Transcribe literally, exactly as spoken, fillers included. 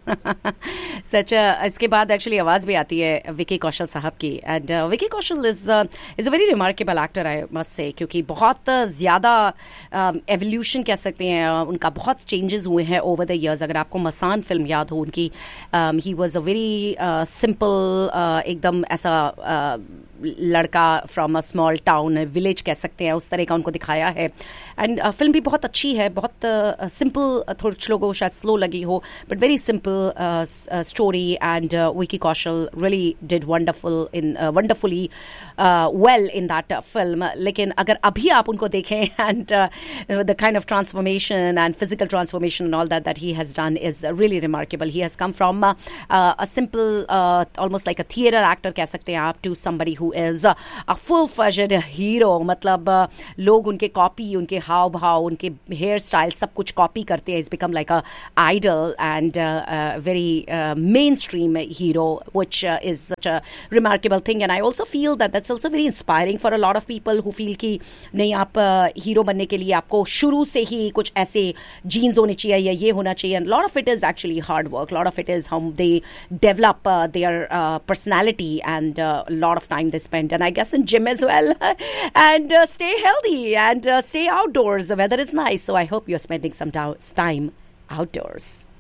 सच इसके बाद एक्चुअली आवाज़ भी आती है विकी कौशल साहब की. And Vicky Kaushal is is a very remarkable actor I must say, क्योंकि बहुत ज़्यादा एवोल्यूशन कह सकते हैं, उनका बहुत चेंजेस हुए हैं ओवर द ईयर्स. अगर आपको मसान फिल्म याद हो उनकी, he was a very simple, एकदम ऐसा uh, लड़का from a small town village कह सकते हैं, उस तरह का उनको दिखाया है. एंड uh, फिल्म भी बहुत अच्छी है, बहुत सिंपल, uh, थोड़ी लोगों को शायद स्लो लगी हो, but very simple story. And Vicky Kaushal really did wonderful in wonderfully well in that film. लेकिन अगर अभी आप उनको देखें, and the kind of transformation and physical transformation and all that that he has done is really remarkable. He has come from a simple, almost like a theatre actor कह सकते हैं आप, to somebody who is uh, a full-fledged hero. मतलब uh, लोग उनके copy, उनके हाव भाव, उनके हेयर स्टाइल सब कुछ कॉपी करते हैं. It's become like a idol and uh, uh, very uh, mainstream hero, which uh, is such a remarkable thing. And I also feel that that's also very inspiring for a lot of people who feel कि नहीं, आप hero uh, बनने के लिए आपको शुरू से ही कुछ ऐसे जीन्स होने चाहिए या ये होना चाहिए. And a lot of it is actually hard work. A lot of it is how they develop uh, their uh, personality, and uh, a lot of time they spend, and I guess in gym as well. And uh, stay healthy and uh, stay outdoors. The weather is nice, so I hope you're spending some time outdoors.